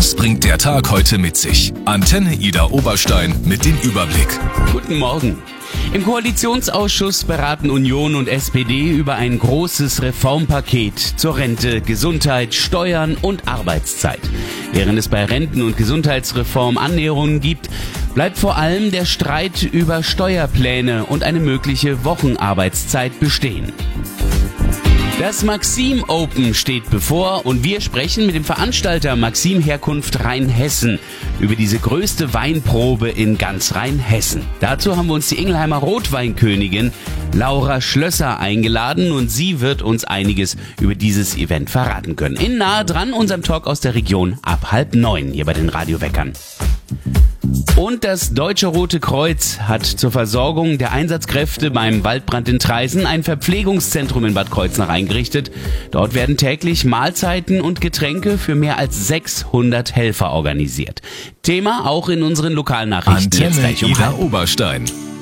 Was bringt der Tag heute mit sich? Antenne Ida Oberstein mit dem Überblick. Guten Morgen. Im Koalitionsausschuss beraten Union und SPD über ein großes Reformpaket zur Rente, Gesundheit, Steuern und Arbeitszeit. Während es bei Renten- und Gesundheitsreform Annäherungen gibt, bleibt vor allem der Streit über Steuerpläne und eine mögliche Wochenarbeitszeit bestehen. Das Maxim Open steht bevor und wir sprechen mit dem Veranstalter Maxim Herkunft Rheinhessen über diese größte Weinprobe in ganz Rheinhessen. Dazu haben wir uns die Ingelheimer Rotweinkönigin Laura Schlösser eingeladen und sie wird uns einiges über dieses Event verraten können. In nahe dran unserem Talk aus der Region ab 8:30 hier bei den Radioweckern. Und das Deutsche Rote Kreuz hat zur Versorgung der Einsatzkräfte beim Waldbrand in Traisen ein Verpflegungszentrum in Bad Kreuznach eingerichtet. Dort werden täglich Mahlzeiten und Getränke für mehr als 600 Helfer organisiert. Thema auch in unseren Lokalnachrichten. Antenne Ida Oberstein.